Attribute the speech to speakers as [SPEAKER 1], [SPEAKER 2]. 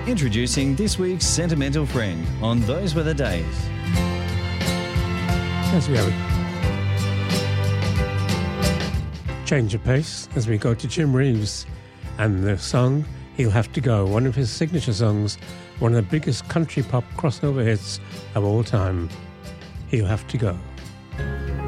[SPEAKER 1] Introducing this week's Sentimental Friend on Those Were the Days.
[SPEAKER 2] As we have a change of pace as we go to Jim Reeves and the song He'll Have to Go, one of his signature songs, one of the biggest country pop crossover hits of all time. He'll Have to Go.